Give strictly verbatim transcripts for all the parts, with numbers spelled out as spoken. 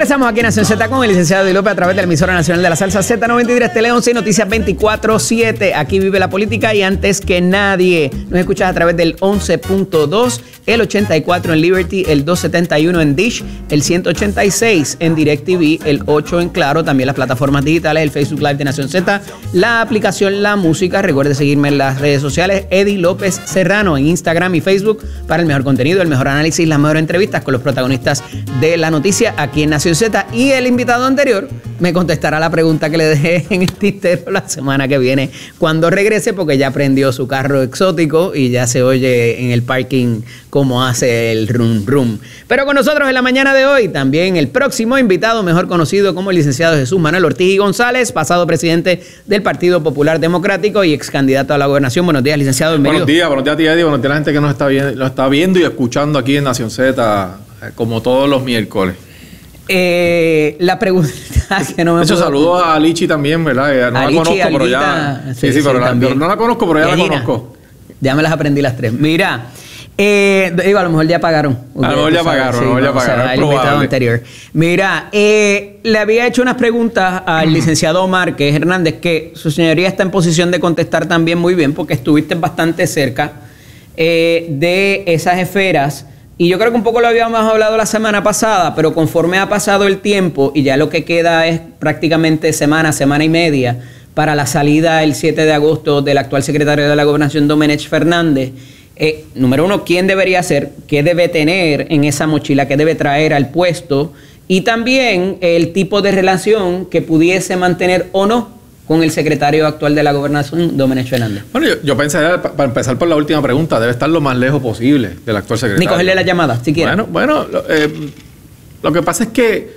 Regresamos aquí en Nación Z con el licenciado Eddie López a través de la emisora nacional de la salsa Z noventa y tres, Tele once y Noticias veinticuatro siete. Aquí vive la política y antes que nadie. Nos escuchas a través del once punto dos, el ochenta y cuatro en Liberty, el doscientos setenta y uno en Dish, el ciento ochenta y seis en DirecTV, el ocho en Claro, también las plataformas digitales, el Facebook Live de Nación Z, la aplicación La Música. Recuerde seguirme en las redes sociales, Eddie López Serrano, en Instagram y Facebook para el mejor contenido, el mejor análisis, las mejores entrevistas con los protagonistas de la noticia aquí en Nación Z. Y el invitado anterior me contestará la pregunta que le dejé en el tintero la semana que viene cuando regrese, porque ya prendió su carro exótico y ya se oye en el parking cómo hace el rum rum. Pero con nosotros en la mañana de hoy también el próximo invitado, mejor conocido como el licenciado Jesús Manuel Ortiz y González, pasado presidente del Partido Popular Democrático y ex candidato a la gobernación. Buenos días, licenciado, bienvenido. Buenos días, buenos días a ti, Eddie, buenos días a la gente que nos está viendo, lo está viendo y escuchando aquí en Nación Z, como todos los miércoles. Eh, la pregunta que no me De hecho, puedo... saludos a Lichi también, ¿verdad? No a la Lichi, conozco, pero Alguita, ya... sí, Sí, sí, sí, pero la, también. no la conozco, pero ya Y la Gina. conozco. Ya me las aprendí las tres. Mira, eh, digo, a lo mejor ya pagaron. A lo mejor ya pagaron, a lo mejor ya pagaron, es el invitado probable. anterior. Mira, eh, le había hecho unas preguntas al licenciado Márquez Hernández, que su señoría está en posición de contestar también muy bien, porque estuviste bastante cerca eh, de esas esferas. Y yo creo que un poco lo habíamos hablado la semana pasada, pero conforme ha pasado el tiempo y ya lo que queda es prácticamente semana, semana y media para la salida el siete de agosto del actual secretario de la Gobernación, Domenech Fernández. Eh, número uno, ¿quién debería ser? ¿Qué debe tener en esa mochila? ¿Qué debe traer al puesto? Y también el tipo de relación que pudiese mantener o no con el secretario actual de la Gobernación, Domenech Fernández. Bueno, yo, yo pensaría, para empezar por la última pregunta, debe estar lo más lejos posible del actual secretario. Ni cogerle la llamada, si quiere. Bueno, bueno lo, eh, lo que pasa es que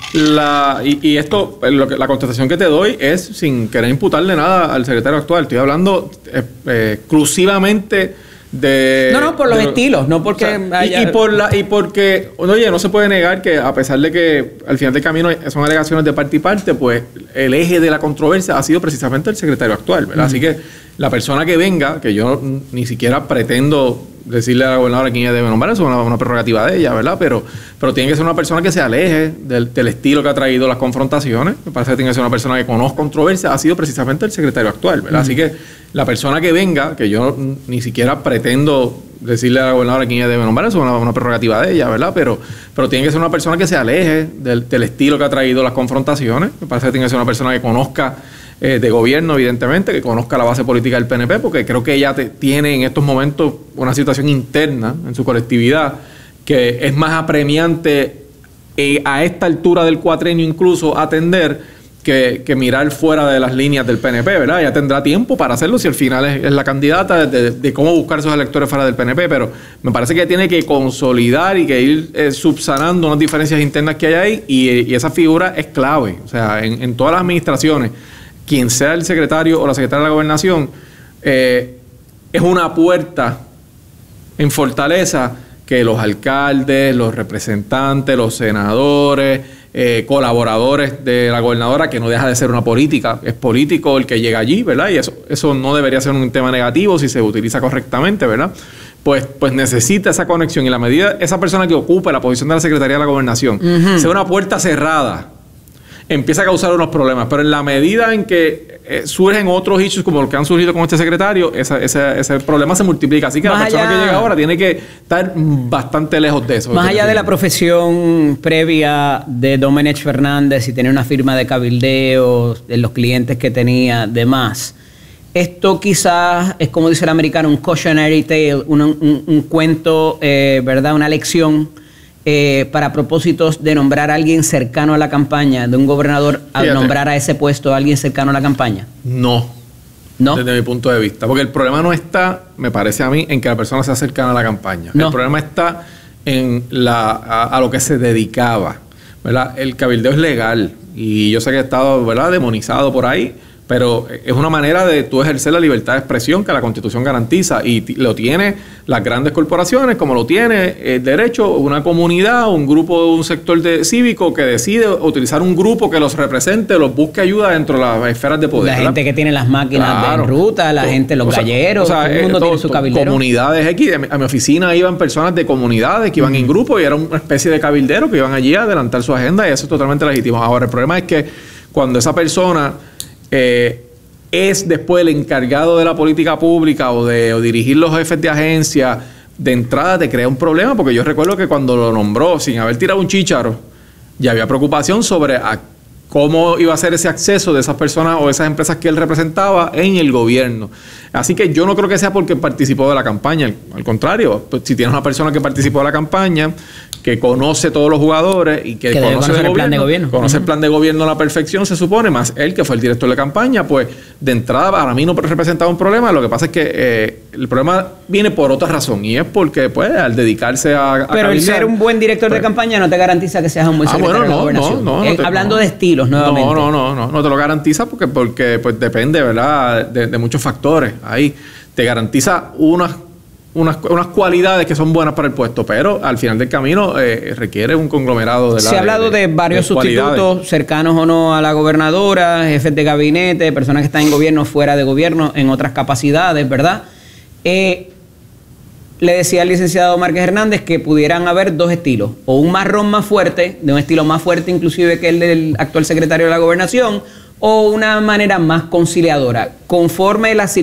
la y, y esto, lo que, la contestación que te doy es sin querer imputarle nada al secretario actual. Estoy hablando eh, eh, exclusivamente de... No, no, por los de, estilos, no porque... O sea, haya... y, y, por la, y porque, oye, no se puede negar que a pesar de que al final del camino son alegaciones de parte y parte, pues el eje de la controversia ha sido precisamente el secretario actual, ¿verdad? Uh-huh. Así que la persona que venga, que yo ni siquiera pretendo decirle a la gobernadora quién ella debe nombrar, eso es una, una prerrogativa de ella, ¿verdad? Pero, pero tiene que ser una persona que se aleje del, del estilo que ha traído las confrontaciones. Me parece que tiene que ser una persona que conozca controversia, ha sido precisamente el secretario actual, ¿verdad? Uh-huh. Así que la persona que venga, que yo ni siquiera pretendo decirle a la gobernadora quién ella debe nombrar, eso es una, una prerrogativa de ella, ¿verdad? Pero, pero tiene que ser una persona que se aleje del, del estilo que ha traído las confrontaciones. Me parece que tiene que ser una persona que conozca eh, de gobierno, evidentemente, que conozca la base política del P N P, porque creo que ella te, tiene en estos momentos una situación interna en su colectividad que es más apremiante eh, a esta altura del cuatrenio incluso atender Que, que mirar fuera de las líneas del P N P, ¿verdad? Ya tendrá tiempo para hacerlo si al final es, es la candidata de, de cómo buscar esos electores fuera del P N P, pero me parece que tiene que consolidar y que ir eh, subsanando unas diferencias internas que hay ahí y, y esa figura es clave. O sea, en, en todas las administraciones, quien sea el secretario o la secretaria de la gobernación, eh, es una puerta en fortaleza que los alcaldes, los representantes, los senadores, Eh, colaboradores de la gobernadora, que no deja de ser una política, es político el que llega allí, ¿verdad? Y eso, eso no debería ser un tema negativo si se utiliza correctamente, ¿verdad? Pues, pues necesita esa conexión y la medida, esa persona que ocupe la posición de la Secretaría de la Gobernación, uh-huh. sea una puerta cerrada, empieza a causar unos problemas, pero en la medida en que eh, surgen otros issues como los que han surgido con este secretario, esa, esa, ese problema se multiplica. Así que más la persona allá, que llega ahora tiene que estar bastante lejos de eso. Más allá de la decir. profesión previa de Domenech Fernández y tener una firma de cabildeo, de los clientes que tenía, demás, esto quizás es, como dice el americano, un cautionary tale, un, un, un cuento, eh, ¿verdad? Una lección Eh, para propósitos de nombrar a alguien cercano a la campaña, de un gobernador a Fíjate. nombrar a ese puesto a alguien cercano a la campaña. No. No. Desde mi punto de vista. Porque el problema no está, me parece a mí, en que la persona sea cercana a la campaña. No. El problema está en la a, a lo que se dedicaba, ¿verdad? El cabildeo es legal y yo sé que ha estado, ¿verdad?, demonizado por ahí, pero es una manera de tú ejercer la libertad de expresión que la Constitución garantiza y t- lo tiene las grandes corporaciones, como lo tiene el derecho una comunidad, un grupo, un sector de, cívico que decide utilizar un grupo que los represente, los busque ayuda dentro de las esferas de poder. La ¿verdad? gente que tiene las máquinas Claro. de ruta, la To- gente, los o sea, galleros, o sea, todo el mundo eh, tiene todo- su cabildero. Comunidades X, a mi, a mi oficina iban personas de comunidades que iban en grupo y era una especie de cabildero que iban allí a adelantar su agenda y eso es totalmente legítimo. Ahora, el problema es que cuando esa persona eh, es después el encargado de la política pública o de o dirigir los jefes de agencia, de entrada te crea un problema, porque yo recuerdo que cuando lo nombró, sin haber tirado un chícharo, ya había preocupación sobre a cómo iba a ser ese acceso de esas personas o esas empresas que él representaba en el gobierno. Así que yo no creo que sea porque participó de la campaña, al, al contrario, pues, si tienes una persona que participó de la campaña, que conoce todos los jugadores y que, Que debe conoce conocer el, el plan de gobierno. conoce Uh-huh. el plan de gobierno a la perfección, se supone, más él que fue el director de campaña, pues de entrada para mí no representaba un problema. Lo que pasa es que eh, el problema viene por otra razón y es porque pues al dedicarse a, a Pero el cabildear, ser un buen director pues, de campaña no te garantiza que seas un buen Ah, secretario bueno, de la no, gobernación. no, no, Eh, no te- hablando no. de estilos nuevamente. No, no, no, no, no te lo garantiza porque, porque pues depende, ¿verdad? De, de muchos factores. Ahí te garantiza unas, unas, unas cualidades que son buenas para el puesto, pero al final del camino eh, requiere un conglomerado de la, Se ha hablado de, varios de sustitutos, cualidades. cercanos o no a la gobernadora, jefes de gabinete, personas que están en gobierno, fuera de gobierno, en otras capacidades, ¿verdad? Eh, le decía al licenciado Márquez Hernández que pudieran haber dos estilos, o un marrón más fuerte, de un estilo más fuerte inclusive que el del actual secretario de la Gobernación, o una manera más conciliadora, conforme las